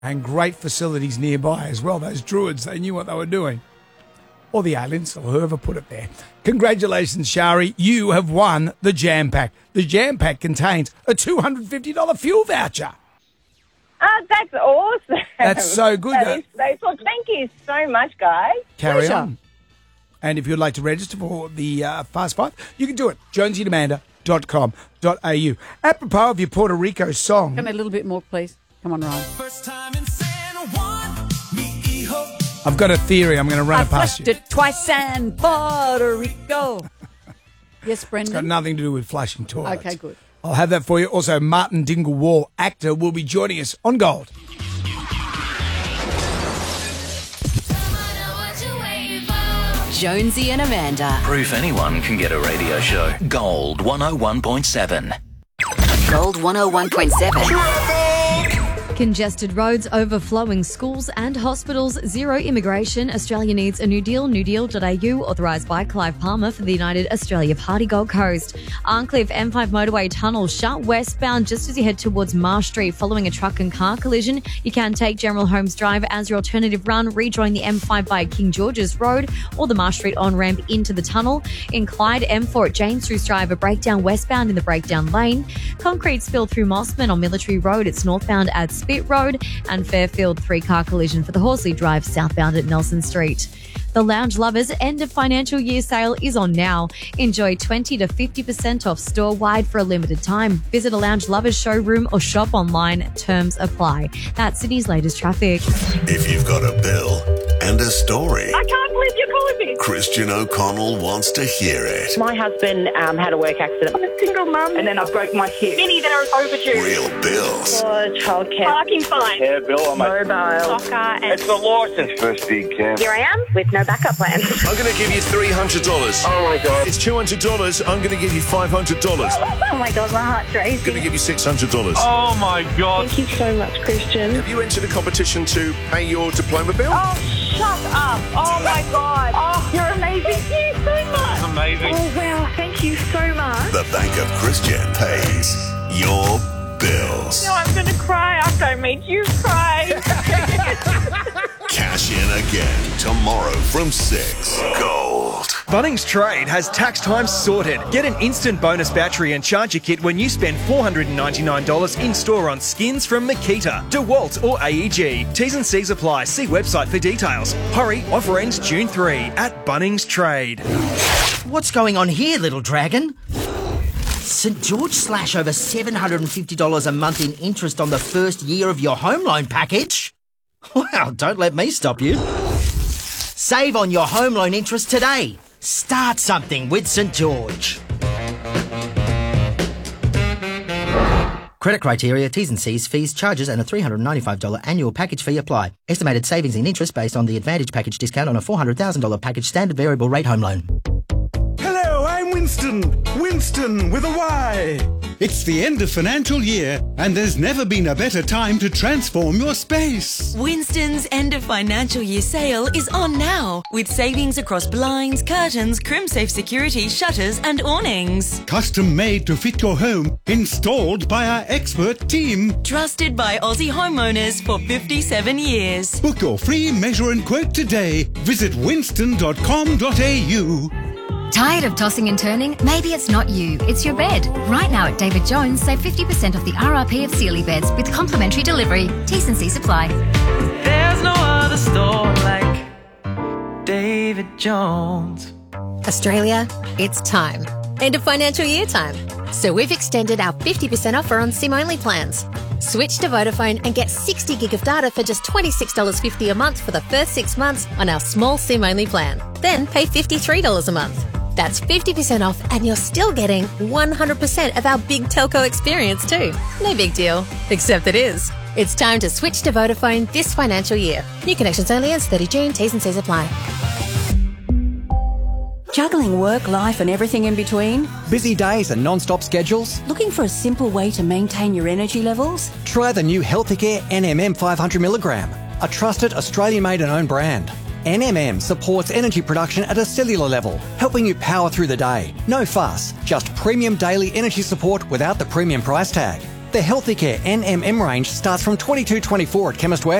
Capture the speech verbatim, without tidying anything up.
And great facilities nearby as well. Those druids, they knew what they were doing. Or the aliens, or whoever put it there. Congratulations, Shari. You have won the Jam Pack. The Jam Pack contains a two hundred fifty dollars fuel voucher. Oh, that's awesome. That's so good. That is so cool. Thank you so much, guys. Carry Pleasure. on. And if you'd like to register for the uh, Fast Five, you can do it. jonesy and amanda dot com dot a u. Apropos of your Puerto Rico song. Come a little bit more, please. Come on, Ryan. First time in San Juan, mi hijo. I've got a theory. I'm going to run I it past you. flushed it twice in Puerto Rico. Yes, It's got Brendan? nothing to do with flushing toilets. Okay, good. I'll have that for you. Also, Martin Dingle War, actor, will be joining us on Gold. Jonesy and Amanda. Proof anyone can get a radio show. Gold one oh one point seven. Gold one oh one point seven. Congested roads, overflowing schools and hospitals, zero immigration. Australia needs a new deal. new deal dot a u, authorised by Clive Palmer for the United Australia Party Gold Coast. Arncliffe M five motorway tunnel shut westbound just as you head towards Marsh Street following a truck and car collision. You can take General Holmes Drive as your alternative run, rejoin the M five by King George's Road or the Marsh Street on-ramp into the tunnel. In Clyde, M four at James Street Drive, a breakdown westbound in the breakdown lane. Concrete spill through Mossman on Military Road. It's northbound at Spit Road, and Fairfield three-car collision for the Horsley Drive southbound at Nelson Street. The Lounge Lovers end of financial year sale is on now. Enjoy twenty to fifty percent off store-wide for a limited time. Visit a Lounge Lovers showroom or shop online. Terms apply. That's Sydney's latest traffic. If you've got a bill and a story, I can't believe you're calling me. Christian O'Connell wants to hear it. My husband um, had a work accident. I'm a single mum. And then I broke my hip. Many that are overdue. Real bills. For childcare. Parking fine. Yeah, Bill, I'm a... Mobile. Soccer. And It's the licence first big camp. here I am with no backup plan. I'm going to give you three hundred dollars. Oh, my God. It's two hundred dollars. I'm going to give you five hundred dollars. Oh, my God, my heart's I'm going to racing. give you six hundred dollars. Oh, my God. Thank you so much, Christian. Have you entered a competition to pay your diploma bill? Oh, shut up. Oh, my God. Oh, you're amazing. Thank you so much. Amazing. Oh, wow. Thank you so much. The Bank of Christian pays your bills. No, I'm going to cry after I made you cry. Cash in again tomorrow from six. Gold. Bunnings Trade has tax time sorted. Get an instant bonus battery and charger kit when you spend four hundred ninety-nine dollars in-store on skins from Makita, DeWalt or A E G. T's and C's apply. See website for details. Hurry, offer ends June third at Bunnings Trade. What's going on here, little dragon? St George slash over seven hundred fifty dollars a month in interest on the first year of your home loan package? Well, don't let me stop you. Save on your home loan interest today. Start something with St George. Credit criteria, T's and C's, fees, charges and a three hundred ninety-five dollars annual package fee apply. Estimated savings in interest based on the Advantage package discount on a four hundred thousand dollars package standard variable rate home loan. Hello, I'm Winston. Winston with a Y. It's the end of financial year, and there's never been a better time to transform your space. Winston's end of financial year sale is on now, with savings across blinds, curtains, crimsafe security, shutters and awnings. Custom made to fit your home, installed by our expert team. Trusted by Aussie homeowners for fifty-seven years. Book your free measure and quote today. Visit winston dot com dot a u. Tired of tossing and turning? Maybe it's not you, it's your bed. Right now at David Jones, save fifty percent off the R R P of Sealy beds with complimentary delivery. T's and C's apply. There's no other store like David Jones. Australia, it's time. End of financial year time. So we've extended our fifty percent offer on SIM-only plans. Switch to Vodafone and get sixty gig of data for just twenty-six dollars fifty a month for the first six months on our small SIM-only plan. Then pay fifty-three dollars a month. That's fifty percent off and you're still getting one hundred percent of our big telco experience too. No big deal, except it is. It's time to switch to Vodafone this financial year. New connections only ends thirty June, T's and C's apply. Juggling work, life and everything in between? Busy days and non-stop schedules? Looking for a simple way to maintain your energy levels? Try the new Healthicare N M M five hundred milligram, a trusted Australian-made and owned brand. N M M supports energy production at a cellular level, helping you power through the day. No fuss, just premium daily energy support without the premium price tag. The Healthy Care N M M range starts from twenty-two twenty-four at Chemist Warehouse.